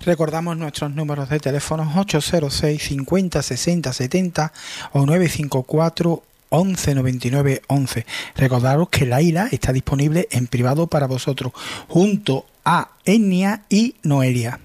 Recordamos nuestros números de teléfonos 806 50 60 70 o 954 11 99 11. Recordaros que Laila está disponible en privado para vosotros, junto a Enia y Noelia.